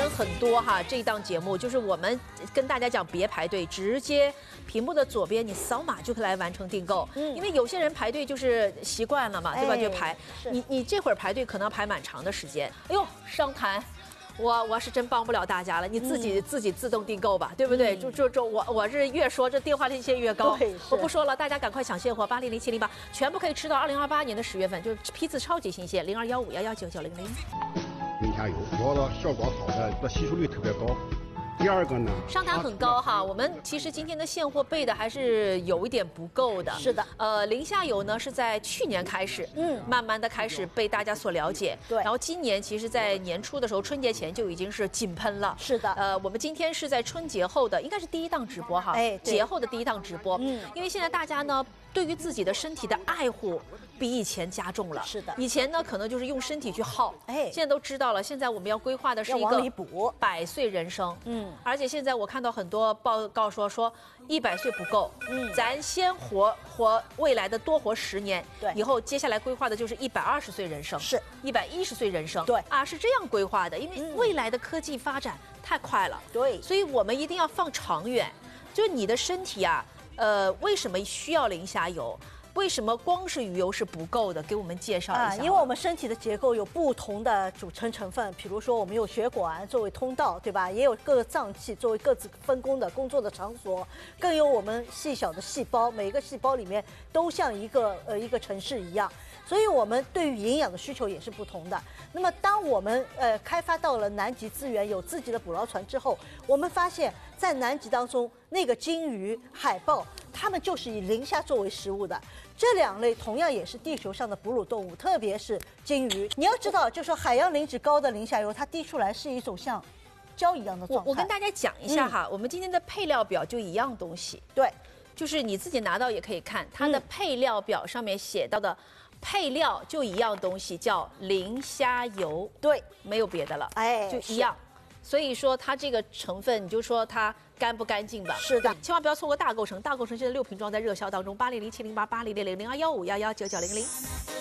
人很多哈，这一档节目就是我们跟大家讲别排队，直接屏幕的左边你扫码就可以来完成订购。因为有些人排队就是习惯了嘛，对吧？就排。你这会儿排队可能要排蛮长的时间。哎呦，商谈。我是真帮不了大家了，你自己自动订购吧，对不对？我是越说这电话利息越高，我不说了，大家赶快抢现货，800708全部可以吃到2028年的10月份，就是批次超级新鲜，0215119900。 零下油，主要的效果好的，这吸收率特别高。第二个呢， 商谈很高哈，我们其实今天的现货备的还是有一点不够的。 是的， 零下油呢是在去年开始，慢慢的开始被大家所了解。 对， 然后今年其实，在年初的时候，春节前就已经是井喷了。 是的， 我们今天是在春节后的，应该是第一档直播哈，节后的第一档直播。因为现在大家呢，对于自己的身体的爱护比以前加重了。 是的， 以前呢可能就是用身体去耗，现在都知道了，现在我们要规划的是一个100岁人生。而且现在我看到很多报告说100岁不够，咱先活未来的多活10年， 对， 以后接下来规划的就是120岁人生， 是 110岁人生， 对啊，是这样规划的，因为未来的科技发展太快了， 对， 所以我们一定要放长远，就是你的身体啊，为什么需要零下油？为什么光是鱼油是不够的？给我们介绍一下。 因为我们身体的结构有不同的组成成分，比如说我们有血管作为通道，对吧？也有各个脏器作为各自分工的工作的场所，更有我们细小的细胞，每个细胞里面都像一个城市一样。所以我们对于营养的需求也是不同的。那么当我们开发到了南极资源，有自己的捕捞船之后，我们发现，在南极当中，那个鲸鱼、海豹，它们就是以磷虾作为食物的。这两类同样也是地球上的哺乳动物，特别是鲸鱼。你要知道，就是说海洋磷脂高的磷虾油，它滴出来是一种像胶一样的状态。 我跟大家讲一下哈，我们今天的配料表就一样东西， 对， 就是你自己拿到也可以看，它的配料表上面写到的。配料就一样东西，叫磷虾油， 对， 没有别的了，就一样。所以说它这个成分，你就说它干不干净吧？ 是的， 千万不要错过大构成。大构成现在6瓶装在热销当中，80070880000215119900。